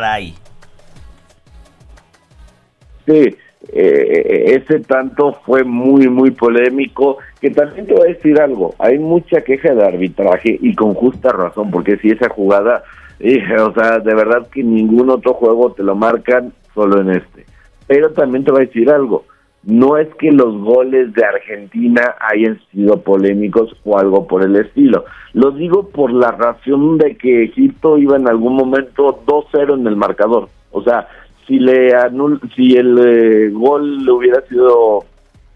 pasará ahí. Sí, ese tanto fue muy, muy polémico, que también te voy a decir algo, hay mucha queja de arbitraje y con justa razón, porque si esa jugada, o sea, de verdad que ningún otro juego te lo marcan, solo en este. Pero también te voy a decir algo, no es que los goles de Argentina hayan sido polémicos o algo por el estilo, lo digo por la razón de que Egipto iba en algún momento 2-0 en el marcador, o sea, si el gol hubiera sido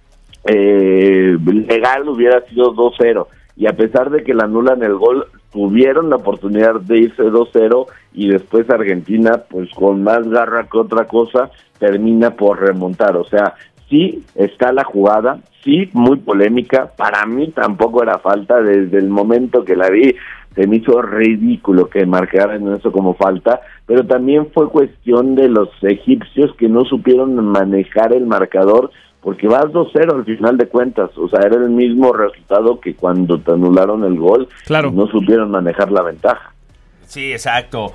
legal, hubiera sido 2-0, y a pesar de que le anulan el gol, tuvieron la oportunidad de irse 2-0, y después Argentina, pues con más garra que otra cosa, termina por remontar. O sea, sí está la jugada, sí muy polémica, para mí tampoco era falta, desde el momento que la vi, se me hizo ridículo que marcaran eso como falta, pero también fue cuestión de los egipcios que no supieron manejar el marcador, porque vas 2-0 al final de cuentas, o sea, era el mismo resultado que cuando te anularon el gol, claro. No supieron manejar la ventaja. Sí, exacto.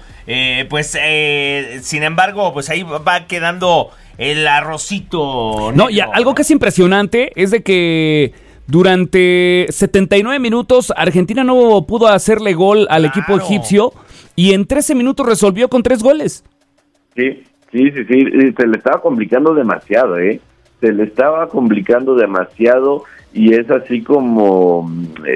Sin embargo, pues ahí va quedando el arrocito. No, y algo que es impresionante es de que durante 79 minutos Argentina no pudo hacerle gol al equipo egipcio y en 13 minutos resolvió con 3 goles. Sí, se le estaba complicando demasiado, se le estaba complicando demasiado, y es así como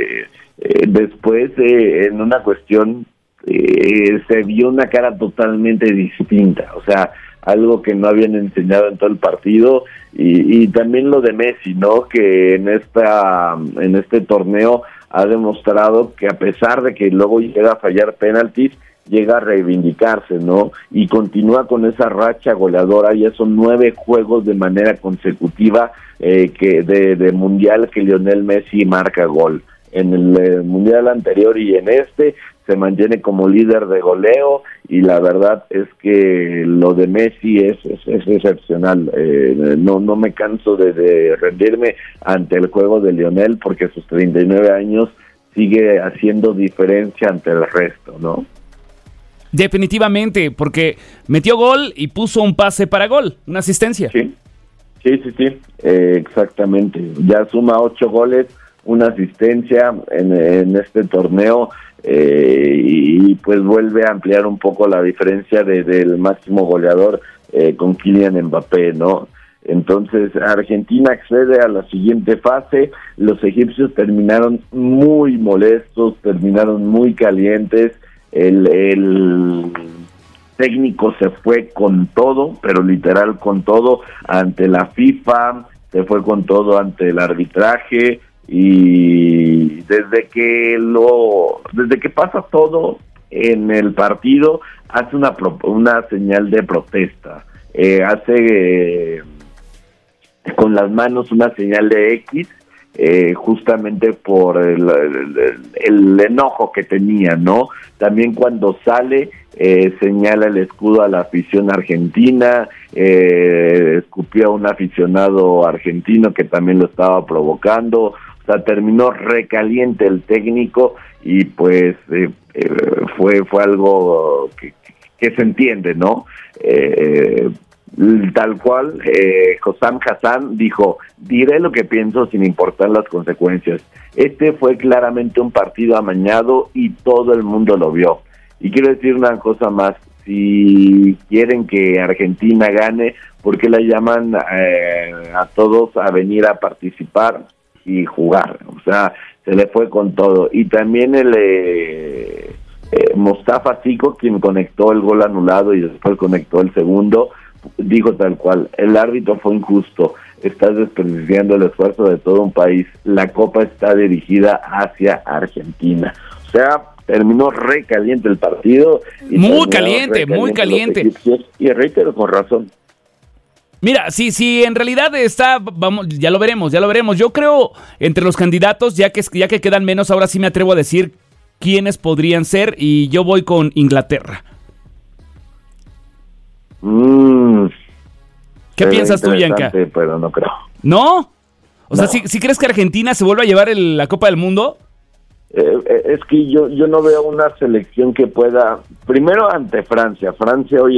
después en una cuestión se vio una cara totalmente distinta, o sea, algo que no habían enseñado en todo el partido, y también lo de Messi, ¿no? Que en este torneo ha demostrado que a pesar de que luego llega a fallar penaltis, llega a reivindicarse, ¿no? Y continúa con esa racha goleadora. Ya son 9 juegos de manera consecutiva que de mundial que Lionel Messi marca gol. En el mundial anterior y en este se mantiene como líder de goleo, y la verdad es que lo de Messi es excepcional. No me canso de rendirme ante el juego de Lionel, porque a sus 39 años sigue haciendo diferencia ante el resto, ¿no? Definitivamente, porque metió gol y puso un pase para gol, una asistencia. Sí, exactamente. Ya suma 8 goles, una asistencia en este torneo, y pues vuelve a ampliar un poco la diferencia del máximo goleador con Kylian Mbappé, ¿no? Entonces Argentina accede a la siguiente fase. Los egipcios terminaron muy molestos, terminaron muy calientes. El técnico se fue con todo, pero literal con todo, ante la FIFA, se fue con todo ante el arbitraje, y desde que pasa todo en el partido, hace una señal de protesta, hace con las manos una señal de X, justamente por el enojo que tenía, ¿no? También cuando sale, señala el escudo a la afición argentina, escupió a un aficionado argentino que también lo estaba provocando. O sea, terminó recaliente el técnico, y pues fue algo que se entiende, ¿no? Tal cual, Hossam Hassan dijo: diré lo que pienso sin importar las consecuencias. Este fue claramente un partido amañado y todo el mundo lo vio. Y quiero decir una cosa más: si quieren que Argentina gane, ¿por qué la llaman a todos a venir a participar y jugar? O sea, se le fue con todo. Y también Mostafa Siko, quien conectó el gol anulado y después conectó el segundo, dijo tal cual: el árbitro fue injusto, estás desperdiciando el esfuerzo de todo un país, la copa está dirigida hacia Argentina. O sea, terminó re caliente el partido. Muy caliente. Y reitero, con razón. Mira, sí, en realidad vamos, ya lo veremos. Yo creo, entre los candidatos, ya que quedan menos, ahora sí me atrevo a decir quiénes podrían ser, y yo voy con Inglaterra. ¿Qué piensas tú, Yanka? Pero no creo. ¿No? O sea, ¿sí crees que Argentina se vuelva a llevar la Copa del Mundo? Es que yo no veo una selección que pueda, primero ante Francia hoy